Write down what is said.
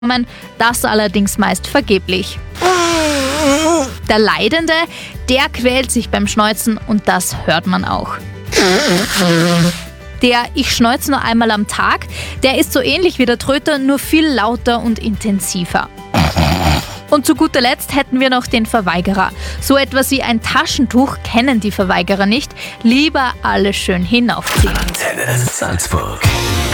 das allerdings meist vergeblich. Der Leidende, der quält sich beim Schneuzen und das hört man auch. Der Ich schneuze nur einmal am Tag, der ist so ähnlich wie der Tröter, nur viel lauter und intensiver. Und zu guter Letzt hätten wir noch den Verweigerer. So etwas wie ein Taschentuch kennen die Verweigerer nicht. Lieber alles schön hinaufziehen. Antenne Salzburg.